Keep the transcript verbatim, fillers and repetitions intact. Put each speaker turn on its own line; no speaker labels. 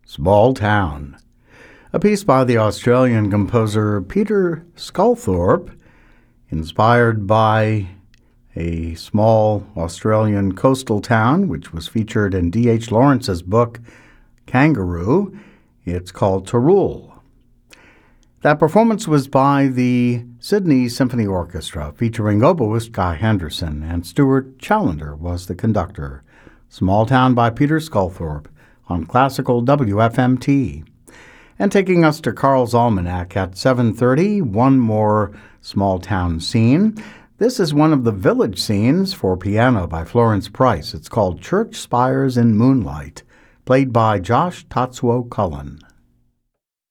Small Town, a piece by the Australian composer Peter Sculthorpe, inspired by a small Australian coastal town, which was featured in D H Lawrence's book, Kangaroo. It's called Tarul. That performance was by the Sydney Symphony Orchestra, featuring oboist Guy Henderson, and Stuart Challender was the conductor. Small Town by Peter Sculthorpe on Classical W F M T. And taking us to Carl's Almanac at seven thirty, one more small town scene. This is one of the village scenes for piano by Florence Price. It's called Church Spires in Moonlight, played by Josh Tatsuo Cullen.